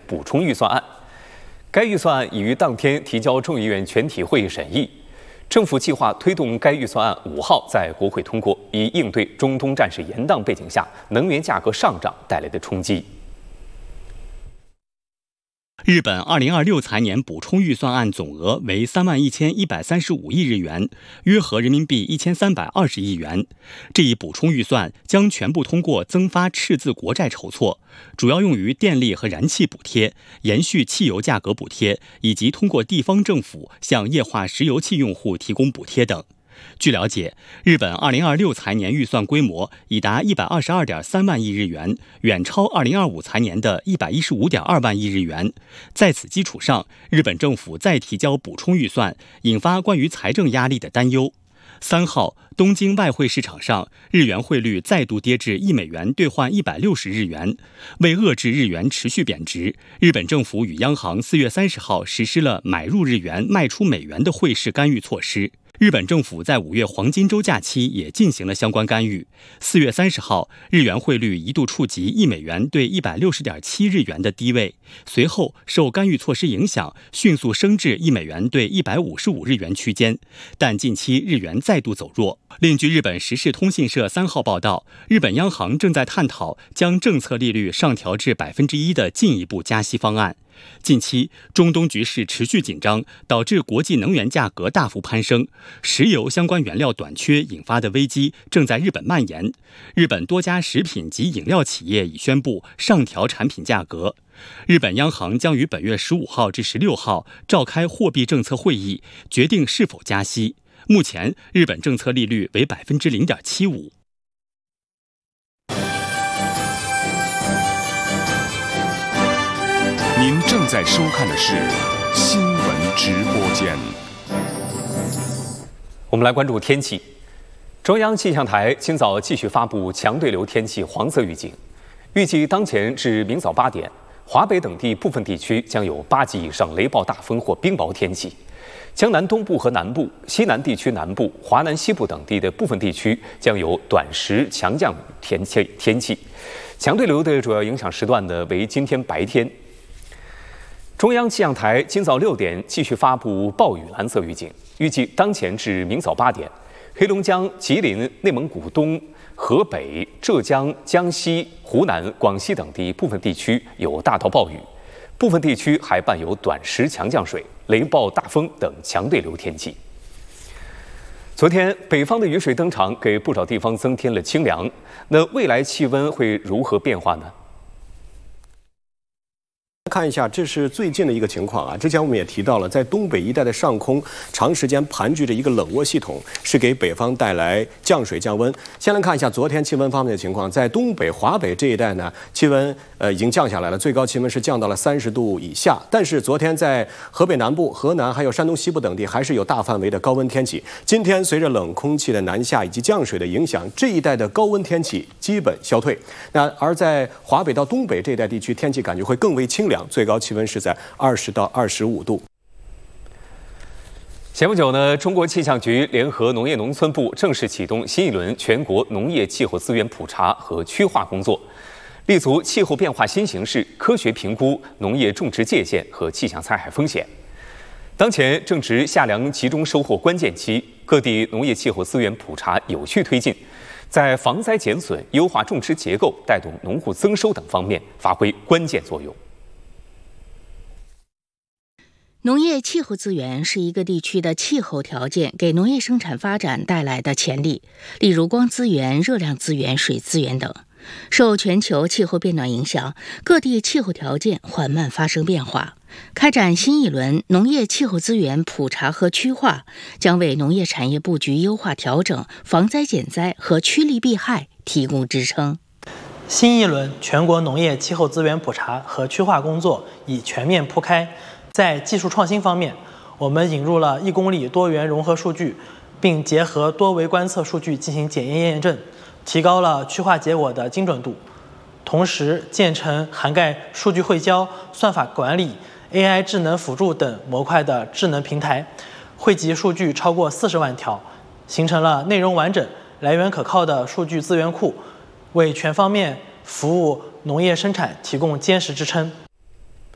补充预算案。该预算案已于当天提交众议院全体会议审议。政府计划推动该预算案5号在国会通过，以应对中东战事延宕背景下能源价格上涨带来的冲击。 日本2026财年补充预算案总额为31135亿日元，约合人民币1320亿元。这一补充预算将全部通过增发赤字国债筹措，主要用于电力和燃气补贴、延续汽油价格补贴，以及通过地方政府向液化石油气用户提供补贴等。据了解，日本2026财年预算规模已达122.3万亿日元，远超2025财年的115.2万亿日元。在此基础上，日本政府再提交补充预算，引发关于财政压力的担忧。3号，东京外汇市场上，日元汇率再度跌至1美元兑换160日元。为遏制日元持续贬值，日本政府与央行4月30号实施了买入日元、卖出美元的汇市干预措施。日本政府在5月黄金周假期也进行了相关干预。4月30号，日元汇率一度触及1美元兑160.7日元的低位，随后受干预措施影响，迅速升至1美元兑155日元区间，但近期日元再度走弱。另据日本时事通信社3号报道，日本央行正在探讨将政策利率上调至1%的进一步加息方案。近期，中东局势持续紧张，导致国际能源价格大幅攀升，石油相关原料短缺引发的危机正在日本蔓延。日本多家食品及饮料企业已宣布上调产品价格。日本央行将于本月15号至16号召开货币政策会议，决定是否加息。目前，日本政策利率为0.75%。 您正在收看的是新闻直播间。 我们来关注天气。中央气象台今早继续发布强对流天气黄色预警，预计当前至明早8点，华北等地部分地区将有8级以上雷暴大风或冰雹天气。江南东部和南部、西南地区南部、华南西部等地的部分地区将有短时强降雨天气。强对流的主要影响时段呢为今天白天。中央气象台今早6点继续发布暴雨蓝色预警，预计当前至明早8点，黑龙江、吉林、内蒙古东、河北、浙江、江西、湖南、广西等地部分地区有大到暴雨，部分地区还伴有短时强降水、雷暴大风等强对流天气。昨天，北方的雨水登场，给不少地方增添了清凉。那未来气温会如何变化呢？ 看一下，这是最近的一个情况啊。之前我们也提到了，在东北一带的上空长时间盘踞着一个冷涡系统，是给北方带来降水降温。先来看一下昨天气温方面的情况，在东北、华北这一带呢，气温已经降下来了，最高气温是降到了30度以下。但是昨天在河北南部、河南还有山东西部等地，还是有大范围的高温天气。今天随着冷空气的南下以及降水的影响，这一带的高温天气基本消退。那而在华北到东北这一带地区，天气感觉会更为清凉。最高气温是在20到25度。 前不久呢，中国气象局联合农业农村部正式启动新一轮全国农业气候资源普查和区划工作，立足气候变化新形势，科学评估农业种植界限和气象灾害风险。当前正值夏粮集中收获关键期，各地农业气候资源普查有序推进，在防灾减损、优化种植结构、带动农户增收等方面发挥关键作用。 农业气候资源是一个地区的气候条件给农业生产发展带来的潜力，例如光资源、热量资源、水资源等。受全球气候变暖影响，各地气候条件缓慢发生变化。开展新一轮农业气候资源普查和区划，将为农业产业布局优化调整、防灾减灾和趋利避害提供支撑。 新一轮全国农业气候资源普查和区划工作已全面铺开。在技术创新方面，我们引入了1公里多元融合数据，并结合多维观测数据进行检验验证，提高了区划结果的精准度。同时，建成涵盖数据汇交、算法管理、AI 智能辅助等模块的智能平台，汇集数据超过40万条，形成了内容完整、来源可靠的数据资源库，为全方面服务农业生产提供坚实支撑。